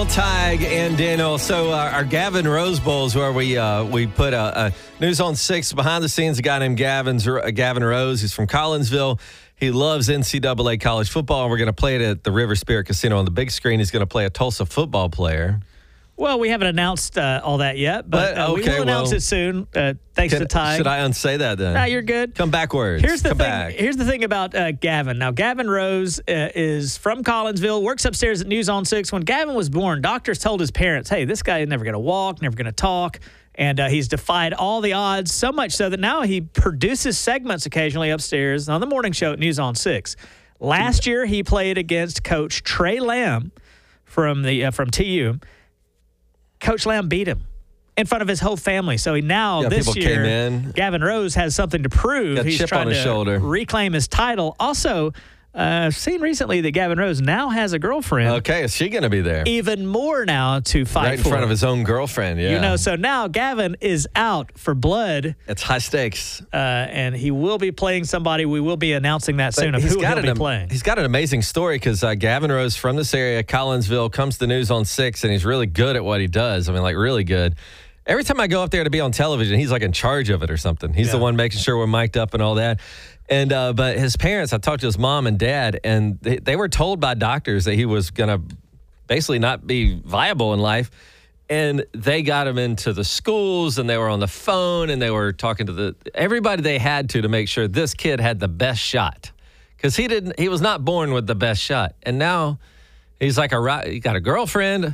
Tig and Daniel. So our Gavin Rose Bowls, where we put a News on 6 behind the scenes, a guy named Gavin Rose. He's from Collinsville. He loves NCAA college football, and we're going to play it at the River Spirit Casino on the big screen. He's going to play a Tulsa football player. Well, we haven't announced all that yet, but we will announce it soon, thanks to Ty. Should I unsay that then? No, you're good. Come backwards. Here's the thing about Gavin. Now, Gavin Rose is from Collinsville, works upstairs at News on 6. When Gavin was born, doctors told his parents, hey, this guy is never going to walk, never going to talk, and he's defied all the odds, so much so that now he produces segments occasionally upstairs on the morning show at News on 6. Last year, he played against Coach Trey Lamb from TU. Coach Lamb beat him in front of his whole family. So this year, Gavin Rose has something to prove. He's trying to reclaim his title. Also, seen recently that Gavin Rose now has a girlfriend. Okay, is she going to be there? Even more now to fight for. Right in front of his own girlfriend, yeah. So now Gavin is out for blood. It's high stakes. And he will be playing somebody. We will be announcing that soon of who he'll be playing. He's got an amazing story because Gavin Rose from this area, Collinsville, comes to News on 6, and he's really good at what he does. I mean, like really good. Every time I go up there to be on television, he's like in charge of it or something. He's the one making sure we're mic'd up and all that. And but his parents, I talked to his mom and dad, and they were told by doctors that he was going to basically not be viable in life. And they got him into the schools, and they were on the phone, and they were talking to everybody they had to make sure this kid had the best shot. Because he was not born with the best shot. And now he's like he got a girlfriend.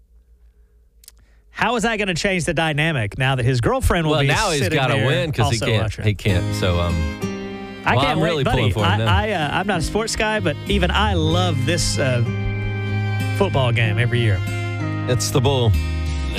How is that going to change the dynamic now that his girlfriend will be sitting there? Well, now he's got to win because he can't. So, I can't I'm really pulling for him now. I'm not a sports guy, but even I love this football game every year. It's the Bull.